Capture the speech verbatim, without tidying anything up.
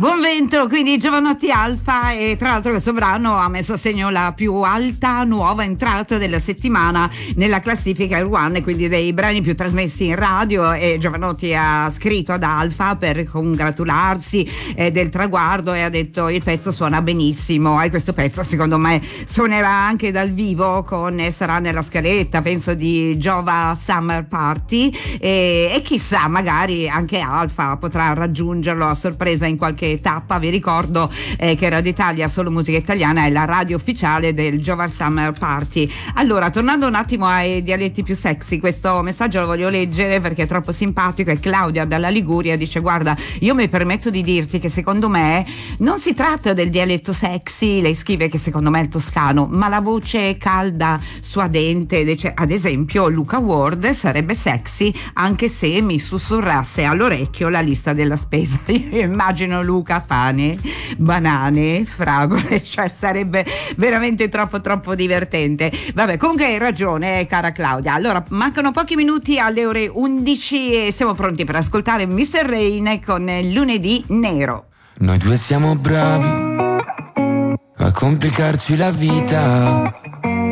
Buon vento, quindi Giovanotti Alfa, e tra l'altro questo brano ha messo a segno la più alta nuova entrata della settimana nella classifica Air One, quindi dei brani più trasmessi in radio, e Giovanotti ha scritto ad Alfa per congratularsi eh, del traguardo e ha detto il pezzo suona benissimo, e questo pezzo secondo me suonerà anche dal vivo, con eh, sarà nella scaletta penso di Giova Summer Party, e, e chissà magari anche Alfa potrà raggiungerlo a sorpresa in qualche tappa. Vi ricordo eh, che Radio Italia Solo Musica Italiana è la radio ufficiale del Giova Summer Party. Allora, tornando un attimo ai dialetti più sexy, questo messaggio lo voglio leggere perché è troppo simpatico, e Claudia dalla Liguria dice: guarda, io mi permetto di dirti che secondo me non si tratta del dialetto sexy, lei scrive che secondo me è il toscano, ma la voce calda, suadente, dice, ad esempio Luca Ward sarebbe sexy anche se mi sussurrasse all'orecchio la lista della spesa. Io immagino Luca, pane, banane, fragole, cioè sarebbe veramente troppo troppo divertente. Vabbè, comunque hai ragione, eh, cara Claudia. Allora, mancano pochi minuti alle ore undici e siamo pronti per ascoltare mister Rain con Lunedì Nero. Noi due siamo bravi a complicarci la vita,